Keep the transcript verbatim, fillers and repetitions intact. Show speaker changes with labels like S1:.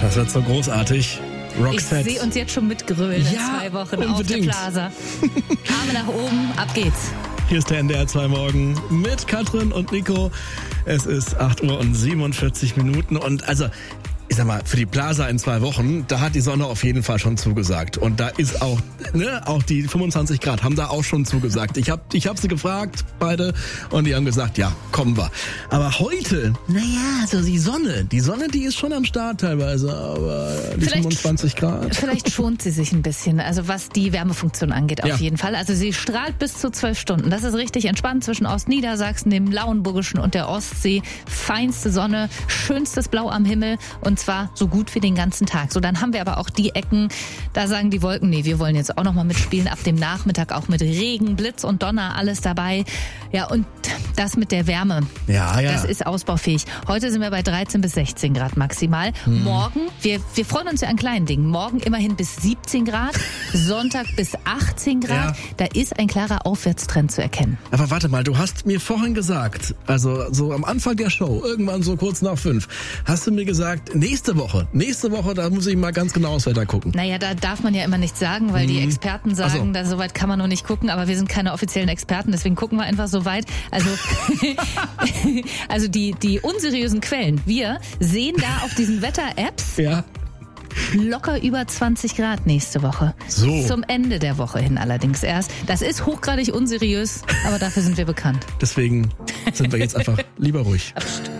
S1: das wird so großartig. Roxette.
S2: Ich sehe uns jetzt schon mitgrölen in
S1: Ja,
S2: zwei Wochen
S1: unbedingt.
S2: auf der Plaza. Arme nach oben, ab geht's.
S1: Hier ist der N D R zwei Morgen mit Katrin und Nico. Es ist acht Uhr und siebenundvierzig Minuten und also... Ich sag mal, für die Plaza in zwei Wochen, da hat die Sonne auf jeden Fall schon zugesagt. Und da ist auch, ne, auch die fünfundzwanzig Grad haben da auch schon zugesagt. Ich hab, ich hab sie gefragt, beide, und die haben gesagt, ja, kommen wir. Aber heute, naja, so die Sonne, die Sonne, die ist schon am Start teilweise, aber die
S2: Vielleicht-
S1: fünfundzwanzig Grad.
S2: Vielleicht schont sie sich ein bisschen, also was die Wärmefunktion angeht, auf
S1: Ja.
S2: jeden Fall. Also sie strahlt bis zu zwölf Stunden. Das ist richtig entspannt zwischen Ostniedersachsen, dem Lauenburgischen und der Ostsee. Feinste Sonne, schönstes Blau am Himmel und zwar so gut wie den ganzen Tag. So, dann haben wir aber auch die Ecken, da sagen die Wolken, nee, wir wollen jetzt auch noch mal mitspielen. Ab dem Nachmittag auch mit Regen, Blitz und Donner, alles dabei. Ja, und das mit der Wärme.
S1: Ja, ja.
S2: Das ist ausbaufähig. Heute sind wir bei dreizehn bis sechzehn Grad maximal.
S1: Hm.
S2: Morgen, wir, wir freuen uns ja an kleinen Dingen. Morgen immerhin bis siebzehn Grad, Sonntag bis achtzehn Grad.
S1: Ja.
S2: Da ist ein klarer Aufwärtstrend zu erkennen.
S1: Aber warte mal, du hast mir vorhin gesagt, also so am Anfang der Show, irgendwann so kurz nach fünf, hast du mir gesagt, nächste Woche, nächste Woche, da muss ich mal ganz genau aufs Wetter gucken.
S2: Naja, da darf man ja immer nichts sagen, weil die Experten sagen,
S1: Ach so.
S2: da so weit kann man noch nicht gucken, aber wir sind keine offiziellen Experten, deswegen gucken wir einfach so weit. Also, also die, die unseriösen Quellen, wir sehen da auf diesen Wetter-Apps
S1: Ja.
S2: locker über zwanzig Grad nächste Woche.
S1: So.
S2: Zum Ende der Woche hin allerdings erst. Das ist hochgradig unseriös, aber dafür sind wir bekannt.
S1: Deswegen sind wir jetzt einfach lieber ruhig.
S2: Psst.